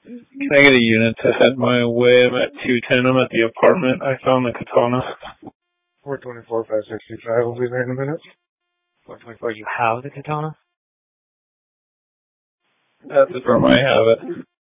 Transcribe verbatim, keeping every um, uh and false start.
Can I get a unit to head my way? I'm at two ten. I'm at the apartment. I found the katana. four twenty-four, five sixty-five. We'll be there in a minute. four twenty-four, you have the katana? That's the firm I have it.